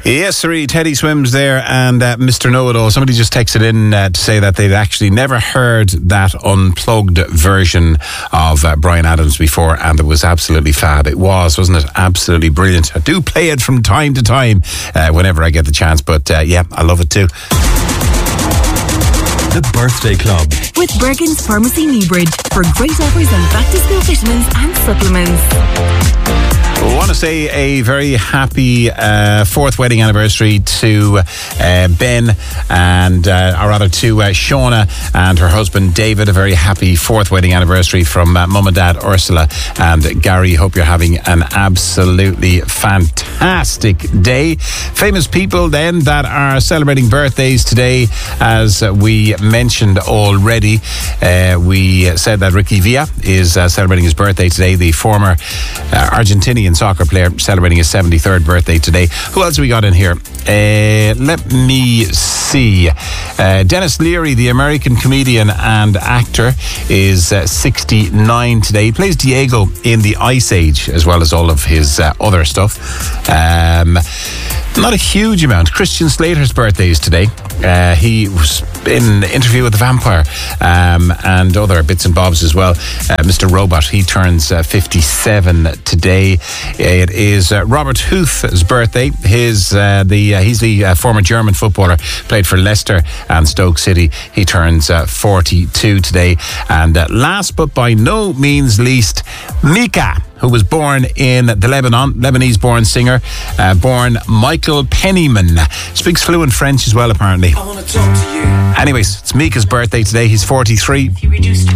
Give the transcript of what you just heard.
Yes, sir. Teddy Swims there and Mr. Know-It-All. Somebody just texted in to say that they'd actually never heard that unplugged version of Bryan Adams before, and it was absolutely fab. It was, wasn't it? Absolutely brilliant. I do play it from time to time whenever I get the chance, but yeah, I love it too. The Birthday Club with Bergen's Pharmacy Newbridge for great offers on back-to-school vitamins and supplements. I want to say a very happy fourth wedding anniversary to Ben and, or rather to Shauna and her husband David. A very happy fourth wedding anniversary from Mum and Dad Ursula and Gary. Hope you're having an absolutely fantastic day. Famous people then that are celebrating birthdays today, as we mentioned already. We said that Ricky Villa is celebrating his birthday today, the former Argentinian soccer player, celebrating his 73rd birthday today. Who else we got in here? Let me see. Dennis Leary, the American comedian and actor, is 69 today. He plays Diego in The Ice Age, as well as all of his other stuff. Not a huge amount. Christian Slater's birthday is today. He was in Interview with the Vampire and other bits and bobs as well. Mr. Robot, he turns 57 today. It is Robert Huth's birthday. He's the former German footballer, played for Leicester and Stoke City. He turns 42 today. And last but by no means least, Mika, who was born in the Lebanese-born singer, born Michael Pennyman. Speaks fluent French as well, apparently. I want to talk to you. Anyways, it's Mika's birthday today. He's 43.